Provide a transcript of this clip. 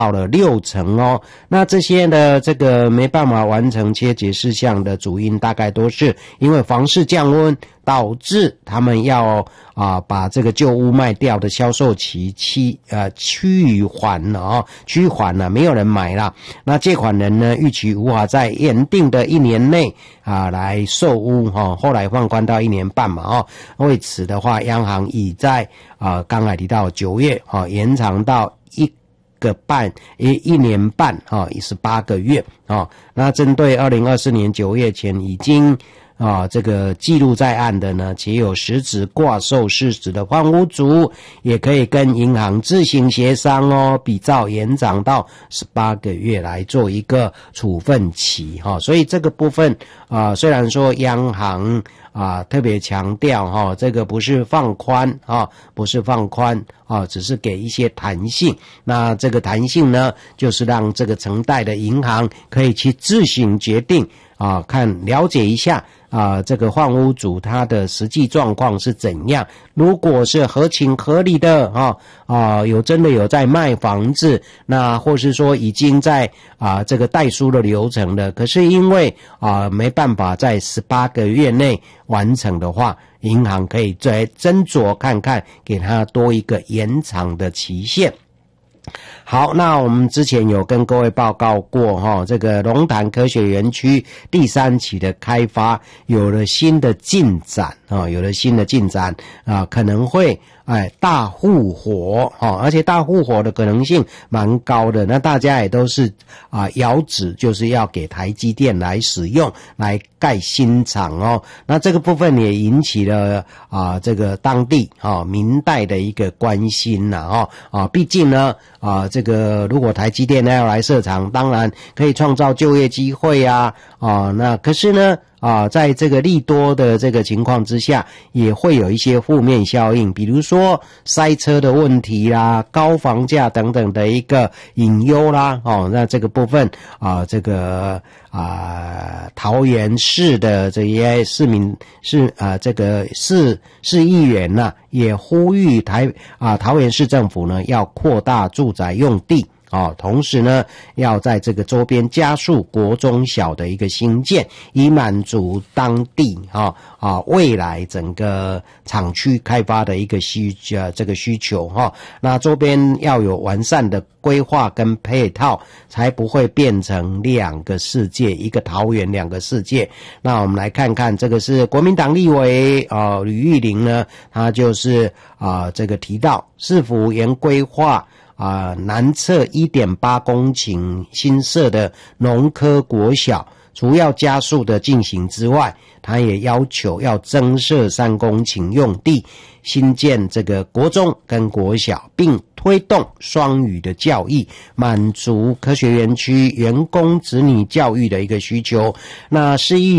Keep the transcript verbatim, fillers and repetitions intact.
到了六成哦。那这些的这个没办法完成切结事项的主因，大概都是因为房市降温，导致他们要啊把这个旧屋卖掉的销售期期呃趋缓了哦，趋缓了，没有人买了。那借款人呢，预期无法在原定的一年内啊来售屋哈、哦，后来放宽到一年半嘛哦。为此的话，央行已在啊刚才提到九月啊、哦、延长到一个半一一年半啊，也是八个月啊。那针对二零二四年九月前已经啊这个记录在案的呢，且有实质挂售事实的换屋族，也可以跟银行自行协商哦，比照延长到十八个月来做一个处分期哈、哦。所以这个部分啊，虽然说央行啊特别强调哈、哦，这个不是放宽啊，不是放宽啊，只是给一些弹性。那这个弹性呢，就是让这个承贷的银行可以去自行决定啊，看了解一下啊，这个换屋主他的实际状况是怎样。如果是合情合理的啊啊，有真的有在卖房子，那或是说已经在啊这个代书的流程了，可是因为啊没办法在十八个月内完成的话，银行可以再斟酌看看，给他多一个延长的期限。好，那我们之前有跟各位报告过哈，这个龙潭科学园区第三期的开发有了新的进展啊，有了新的进展啊，可能会哎大复活哈，而且大复活的可能性蛮高的。那大家也都是啊遥指就是要给台积电来使用，来盖新厂哦。那这个部分也引起了啊这个当地啊民代的一个关心呐哦啊，毕竟呢啊这个如果台积电呢要来设厂，当然可以创造就业机会啊啊，那可是呢啊，在这个利多的这个情况之下，也会有一些负面效应，比如说塞车的问题啦、高房价等等的一个隐忧啦。哦，那这个部分啊，这个啊，桃园市的这些市民市啊，这个市市议员呐、啊，也呼吁台啊桃园市政府呢要扩大住宅用地。哦，同时呢，要在这个周边加速国中小的一个兴建，以满足当地啊啊未来整个厂区开发的一个需呃这个需求哈、哦。那周边要有完善的规划跟配套，才不会变成两个世界，一个桃园两个世界。那我们来看看，这个是国民党立委啊吕玉玲呢，他就是啊这个提到市府原规划。啊，南侧 一点八 公顷新设的农科国小，除要加速的进行之外，他也要求要增设三公顷用地，新建这个国中跟国小，并推动双语的教育，满足科学园区员工子女教育的一个需求。那市议